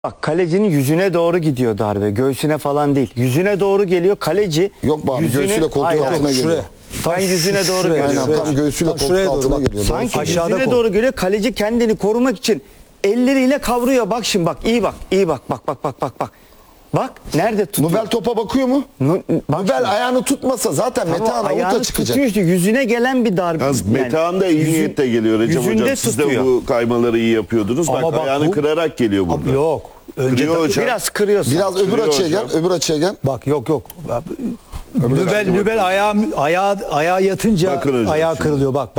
Bak kalecinin yüzüne doğru gidiyor darbe. Göğsüne falan değil. Yüzüne doğru geliyor. Kaleci Yok be abi, göğsüyle koltuğun altına geliyor. Tam yüzüne doğru geliyor. Aynen, tam göğsüyle koltuğun altına geliyor. Sanki Aşağıda yüzüne kol. doğru geliyor. Kaleci kendini korumak için elleriyle kavruyor. Bak şimdi bak. İyi bak. İyi bak. Bak. Bak nerede tutuyor? Nubel topa bakıyor mu? Bak Nubel şimdi. ayağını tutmasa zaten Metehan avuta çıkacak. tutuyor işte. Yüzüne gelen bir darbe. Yalnız Metehan da iyi niyetle geliyor Recep yüzünde Hocam. Siz de tutuyor. bu kaymaları iyi yapıyordunuz. Ama Bak bak ayağını bu- kırarak geliyor burada. Yok. Önce Kırıyor hocam. Biraz kırıyorsun. Biraz öbür Sürüyor açıya hocam. gel, öbür açıya gel. bak yok. Nübel ayağa yatınca Bakın hocam ayağı şimdi. kırılıyor. Bak.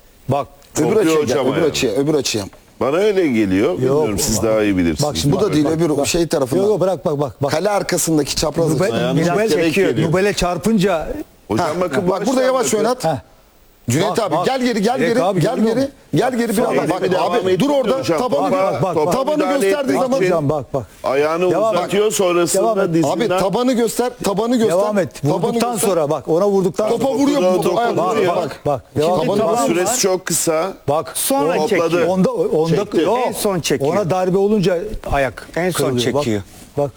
Öbür Topluyor açıya gel, hocam öbür ayağını. açıya, öbür açıya. Bana öyle geliyor. Bilmiyorum siz daha iyi bilirsiniz. Bak şimdi Bu da değil, öbür şey tarafından. Yok bırak bak. Kale arkasındaki çapraz açı. Ayağını Nübel çekerek geliyor. Nübel'e çarpınca Hocam bakın Bak burada yavaş oynat. Heh. Cüneyt Bak, abi bak. gel geri Direkt abi, gel görüyor geri. musun? Gel geri biraz Eylemi bak devam abi dur ettiriyor orada hocam. tabanı Bak. tabanı müdahale gösterdiği etmek zaman için Hocam bak. ayağını Devam- uzatıyor Devam sonrasında et. dizinden. abi tabanı göster Devam et. tabanı Vurduktan göster. sonra bak ona vurduktan Topa sonra. vuruyor Topu bu ayak dokunuyor. vuruyor Bak. Devam Şimdi et. taban var. Süresi çok kısa. Bak. Sonra Topladı. çekiyor. Onda Çekti. yok. En son çekiyor. Ona darbe olunca ayak En son kırılıyor. çekiyor. Bak.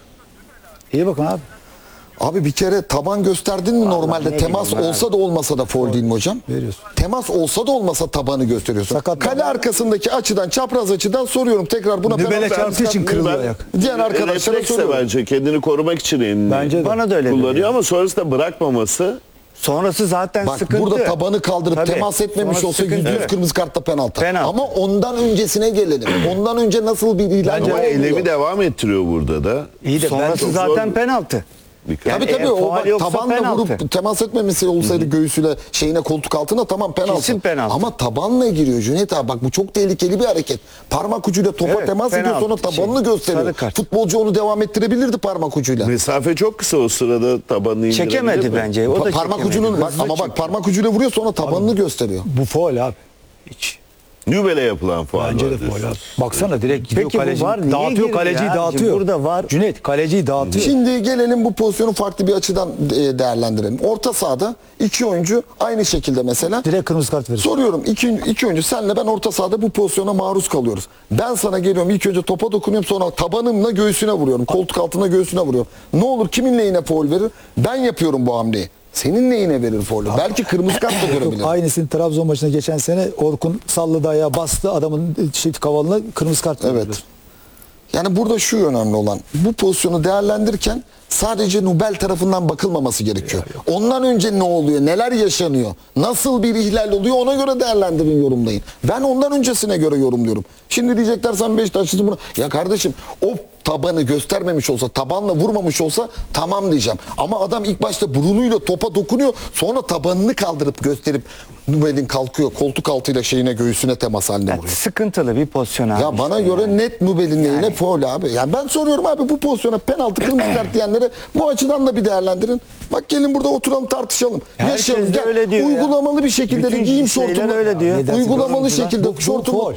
İyi bakın abi. Abi bir kere taban gösterdin mi normalde ne temas bileyim olsa da olmasa da foul değil mi hocam? Veriyorsun. Temas olsa da olmasa tabanı gösteriyorsun. Sakat- Kale arkasındaki açıdan çapraz açıdan soruyorum tekrar buna Nübel'e penaltı çarptığı için kırılıyor Ben- ayak. Diğer arkadaşlara Refleks de soruyorum. bence kendini korumak için elini Bence de. Bana da öyle kullanıyor geliyor. ama sonrasında bırakmaması. Sonrası zaten Bak sıkıntı. burada tabanı kaldırıp Tabii. temas etmemiş Sonrası olsa sıkıntı. %100 kırmızı kartta penaltı. Penaltı. Ama ondan öncesine gelelim. Ondan önce nasıl bir ihlal Bence Ama oluyor? eylemi devam ettiriyor burada da. İyi de Sonrası çok zaten zor. penaltı. Dikkat. Tabii Yani o faul bak, yoksa tabanla penaltı. vurup temas etmemesi olsaydı göğsüyle şeyine koltuk altına tamam penaltı. Kesin penaltı. Ama tabanla giriyor Cüneyt abi bak bu çok tehlikeli bir hareket. Parmak ucuyla topa Evet, temas ediyor penaltı. sonra tabanını gösteriyor. Sarı kart. Futbolcu onu devam ettirebilirdi parmak ucuyla. Mesafe çok kısa o sırada tabanını indirebilir Çekemedi mi? bence. O da Parmak çekemedi. ucunun bak, Hızlı ama bak çekiyor. parmak ucuyla vuruyor sonra tabanını gösteriyor. Bu faul abi. Hiç. Nübel'e yapılan faul Bence var de faul diyorsun. abi. Baksana direkt gidiyor Peki bu kaleci. var, niye Dağıtıyor girdi kaleciyi ya? dağıtıyor. Burada var. Cüneyt kaleciyi dağıtıyor. Şimdi gelelim bu pozisyonu farklı bir açıdan değerlendirelim. Orta sahada iki oyuncu aynı şekilde mesela. Direkt kırmızı kart verir. Soruyorum iki oyuncu senle ben orta sahada bu pozisyona maruz kalıyoruz. Ben sana geliyorum ilk önce topa dokunuyorum sonra tabanımla göğsüne vuruyorum. Koltuk altına göğsüne vuruyorum. Ne olur kimin lehine faul verir? Ben yapıyorum bu hamleyi. Senin neyine verir faulü? Belki kırmızı kart da Yok, görebilir. aynısını Trabzon maçında geçen sene Orkun salladı ayağı bastı adamın kavalına kırmızı kart Evet. veriyor. Yani burada şu önemli olan bu pozisyonu değerlendirirken sadece Nubel tarafından bakılmaması gerekiyor. Ondan önce ne oluyor? Neler yaşanıyor? Nasıl bir ihlal oluyor? Ona göre değerlendirin, yorumlayın. Ben ondan öncesine göre yorumluyorum. Şimdi diyecekler sen Beşiktaşlısın bunu. Ya kardeşim o tabanı göstermemiş olsa, tabanla vurmamış olsa tamam diyeceğim. Ama adam ilk başta burnuyla topa dokunuyor. Sonra tabanını kaldırıp gösterip Nubel'in kalkıyor. Koltuk altıyla şeyine göğsüne temas halinde Yani vuruyor. sıkıntılı bir pozisyon abi. Ya bana işte göre yani. net Nubel'in lehine faul abi. Yani ben soruyorum abi bu pozisyona penaltı kırmızı kart diyenlere bu açıdan da bir değerlendirin. Bak gelin burada oturalım tartışalım. Herkes Yaşayalım. de Gel, öyle diyor ya. uygulamalı bir şekilde de Bütün giyim şeyler şortumu. öyle diyor. Ne dersin? Uygulamalı şekilde Bu şortumu. faul.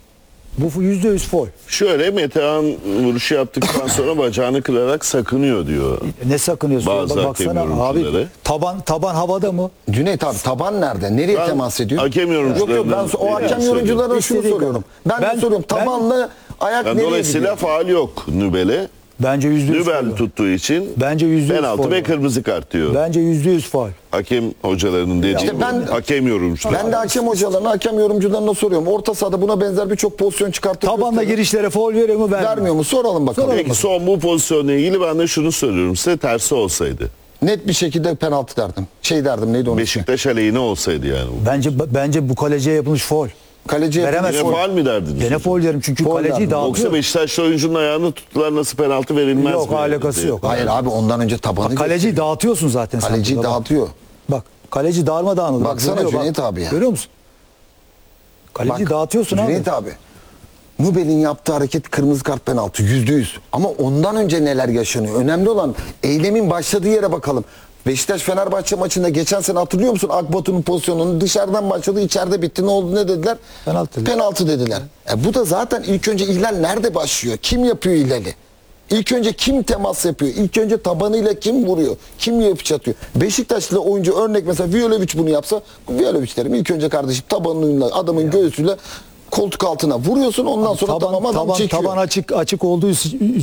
Bu %100 faul. Şöyle Metehan vuruşu yaptıktan sonra bacağını kırarak sakınıyor diyor. Ne sakınıyorsun? Bazı Baksana hakem abi yorumcuları. taban havada mı? Cüneyt abi taban nerede? Nereye Ben temas ediyor? hakem yorumcularından Yok ben o hakem söylüyorum. yorumcularına şunu İstediği soruyorum. Ben de Ben- soruyorum tabanla ayak Yani nereye dolayısıyla gidiyor? faul yok Nübel'e. Bence %100 Nübel faul. tuttuğu için Bence %100 penaltı faul. ve kırmızı kart diyor. Bence %100 faul. Hakem hocalarının dediği İşte ben- bu. Hakem yorumcuları. Ben de hakem hocalarına, hakem yorumcularına soruyorum. Orta sahada buna benzer birçok pozisyon çıkartıp Tabanla gösteriyor. girişlere faul veriyor mu vermiyor? Vermiyor mu? Soralım bakalım. Peki son bu pozisyonla ilgili ben de şunu söylüyorum size, tersi olsaydı. Net bir şekilde penaltı derdim. Şey derdim neydi onun ismi? Beşiktaş aleyhine olsaydı yani. bu. Bence bu kaleciye yapılmış faul. Kaleciye Veremez. Yine faul mi derdiniz? Gene faul derim çünkü Faul kaleciyi derdim. dağıtıyor. Yoksa Beşiktaşlı oyuncunun ayağını tuttular, nasıl penaltı verilmez Yok, mi? alakası yok. Hayır abi ondan önce tabanı Kaleciyi gösteriyor. dağıtıyorsun zaten sen. Kaleciyi burada. dağıtıyor. Bak kaleci darmadağın olur. Bak, Baksana görüyor, Cüneyt abi ya. Görüyor musun? Kaleciyi Bak, dağıtıyorsun abi. Cüneyt abi. Nubel'in yaptığı hareket kırmızı kart penaltı %100. Ama ondan önce neler yaşanıyor? Önemli olan eylemin başladığı yere bakalım. Beşiktaş-Fenerbahçe maçında geçen sene hatırlıyor musun? Akbatu'nun pozisyonunu dışarıdan başladı, içeride bitti. Ne oldu, ne dediler? Penaltı dediler. Penaltı dediler. Bu da zaten ilk önce ihlal nerede başlıyor? Kim yapıyor ihlali? İlk önce kim temas yapıyor? İlk önce tabanıyla kim vuruyor? Kim yapıp atıyor? Beşiktaşlı oyuncu örnek mesela Violic bunu yapsa Violic derim. İlk önce kardeşim tabanıyla adamın göğsüyle koltuk altına vuruyorsun, ondan sonra tamam adam çekiyor. Taban açık olduğu